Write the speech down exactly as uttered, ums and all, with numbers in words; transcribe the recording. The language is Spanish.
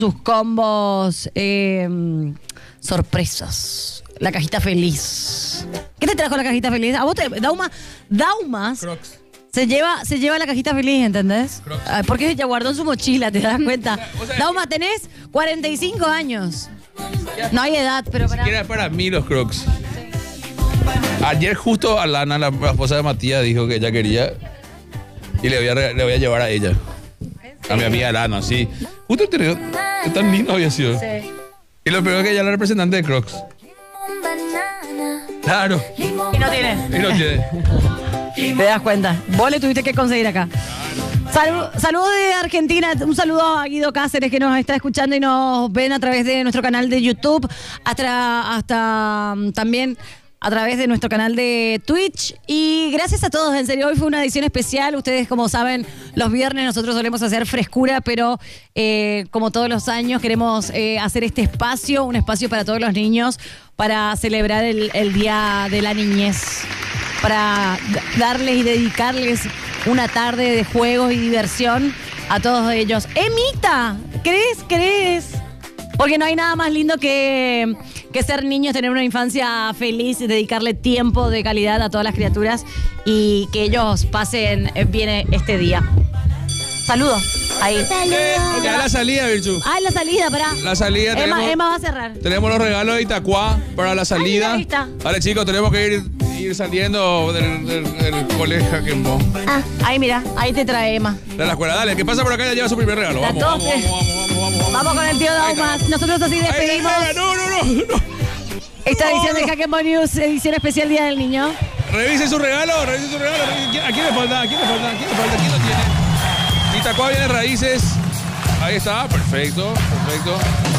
sus combos eh, sorpresas. La cajita feliz. ¿Qué te trajo la cajita feliz? A vos te... Dauma, Daumas... Crocs. Se lleva, se lleva la cajita feliz, ¿entendés? Crocs. Ah, porque ella guardó en su mochila, ¿te das cuenta? O sea, Dauma, tenés cuarenta y cinco años. No hay edad, pero Ni para... siquiera para mí los Crocs. Ayer justo Alana, la, la esposa de Matías, dijo que ella quería y le voy a, re- le voy a llevar a ella. A mi amiga Alana, sí. Justo te digo, qué tan lindo había sido. Sí. Y lo peor es que ella es la representante de Crocs. Claro. Y no tiene. Y no tiene. Te das cuenta. Vos le tuviste que conseguir acá. Saludos saludo de Argentina. Un saludo a Guido Cáceres que nos está escuchando y nos ven a través de nuestro canal de YouTube. Hasta, hasta um, también a través de nuestro canal de Twitch. Y gracias a todos. En serio, hoy fue una edición especial. Ustedes, como saben, los viernes nosotros solemos hacer frescura, pero eh, como todos los años queremos eh, hacer este espacio, un espacio para todos los niños, para celebrar el, el Día de la Niñez, para darles y dedicarles una tarde de juegos y diversión a todos ellos. Emita, ¿crees? ¿Crees? Porque no hay nada más lindo que, que ser niños, tener una infancia feliz y dedicarle tiempo de calidad a todas las criaturas y que ellos pasen bien este día. Saludos. Ahí. Eh, ya la salida, Virchu. Ah, la salida, pará. La salida Emma, tenemos, Emma va a cerrar. tenemos los regalos de Itacuá para la salida. Ay, mira, ahí está. Vale, chicos, tenemos que ir, ir saliendo del, del, del colegio que Ah, ahí mira, ahí te trae Emma. de la escuela. Dale, el que pasa por acá ya lleva su primer regalo. Vamos, Las vamos, doce. vamos, vamos, vamos, vamos, vamos. Vamos con el tío Ahí Daumas. está. Nosotros así Ahí, despedimos ahí, no, no, no, no. esta No, edición de no. Hack'n'Bone News, edición especial Día del Niño. Revise su regalo, revise su regalo. ¿A quién le falta? ¿A quién le falta? ¿A quién le falta? ¿Quién lo tiene? Itacuá viene raíces. Ahí está, perfecto, perfecto.